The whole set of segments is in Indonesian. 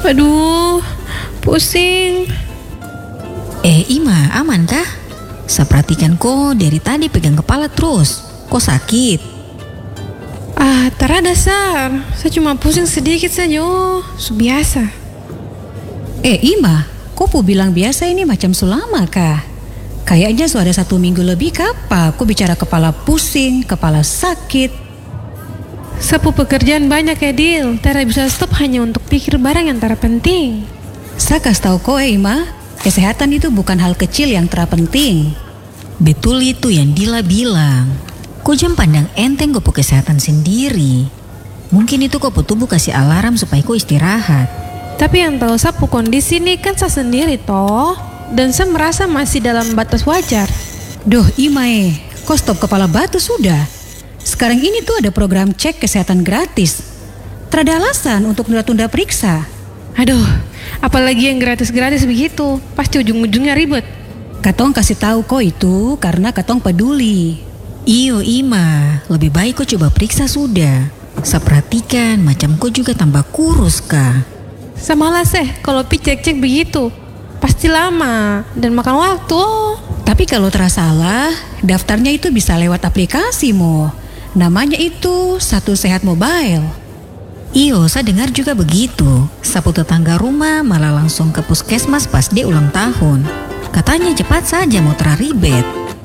Aduh, pusing. Ima, aman kah? Saya perhatikan kok dari tadi pegang kepala terus. Kok sakit? Tarada Sar. Saya cuma pusing sedikit saja. Biasa. Ima, kok pu bilang biasa ini macam sulama kah? Kayaknya sudah 1 minggu lebih kapa aku bicara kepala pusing, kepala sakit. Sapu pekerjaan banyak ya Dil. Tara bisa stop hanya untuk pikir barang yang tara penting. Saya kasih tahu kok Ima, kesehatan itu bukan hal kecil yang terpenting. Betul itu yang Dila bilang. Kok jangan pandang enteng kok kesehatan sendiri. Mungkin itu kok tubuh kasih alarm supaya kok istirahat. Tapi yang tahu sapu kondisi ini kan saya sendiri toh. Dan saya merasa masih dalam batas wajar. Duh Ima kok stop kepala batu sudah. Sekarang ini tuh ada program cek kesehatan gratis. Terada alasan untuk tunda-tunda periksa. Aduh, apalagi yang gratis-gratis begitu. Pasti ujung-ujungnya ribet. Katong kasih tahu kok itu karena katong peduli. Iyo Ima, lebih baik kok coba periksa sudah. Saya perhatikan macam kok juga tambah kurus kah. Samalah kalau pi cek-cek begitu. Pasti lama dan makan waktu. Tapi kalau tersalah, daftarnya itu bisa lewat aplikasi mo. Namanya itu Satu Sehat Mobile. Iyo, saya dengar juga begitu. Sapu tetangga rumah malah langsung ke puskesmas pas dia ulang tahun. Katanya cepat saja mau teraribet.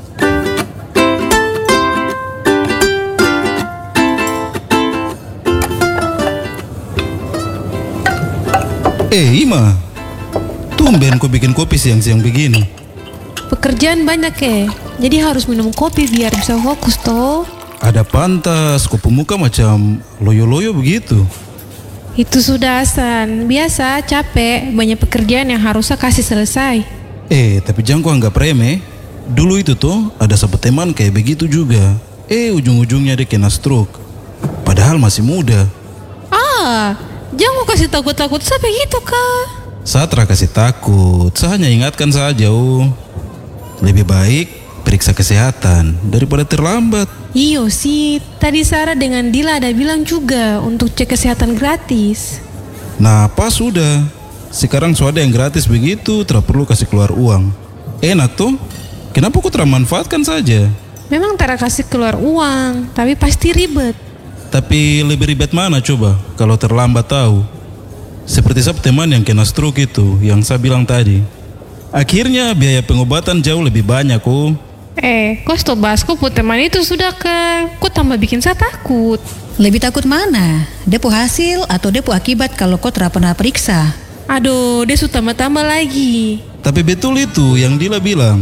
Ima, tumben kau bikin kopi siang-siang begini. Pekerjaan banyak jadi harus minum kopi biar bisa fokus toh. Ada pantas, kau pemuka macam loyo-loyo begitu. Itu sudah Hasan, biasa capek, banyak pekerjaan yang harusnya kasih selesai. Tapi jangan kau anggap remeh. Dulu itu tuh ada satu teman kayak begitu juga. Ujung-ujungnya dia kena stroke. Padahal masih muda. Jangan kau kasih takut-takut sampai gitu kah? Saya kasih takut, saya hanya ingatkan saja. Lebih baik periksa kesehatan daripada terlambat. Iyo sih, tadi Sarah dengan Dila ada bilang juga untuk cek kesehatan gratis. Nah pas sudah, sekarang sudah yang gratis begitu, tidak perlu kasih keluar uang. Enak tuh, kenapa kau termanfaatkan saja? Memang Tara kasih keluar uang, tapi pasti ribet. Tapi lebih ribet mana coba kalau terlambat tahu? Seperti saya teman yang kena stroke itu, yang saya bilang tadi. Akhirnya biaya pengobatan jauh lebih banyak kok. Kok stop bahas kok teman itu sudah kan? Kok tambah bikin saya takut? Lebih takut mana? Depo hasil atau depo akibat kalau kau tidak pernah periksa? Aduh, dia sudah tambah-tambah lagi. Tapi betul itu yang Dila bilang.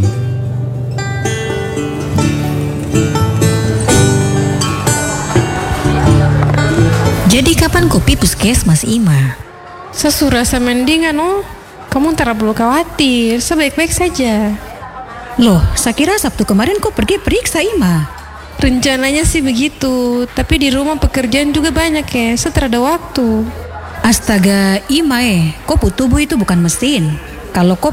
Jadi kapan kopi puskesmas Ima? Saya rasa mendingan Kamu tak perlu khawatir, sebaik-baik saja. Loh, saya kira Sabtu kemarin kau pergi periksa Ima. Rencananya sih begitu, tapi di rumah pekerjaan juga banyak saya tak ada waktu. Astaga Ima kau tubuh itu bukan mesin. Kalau kau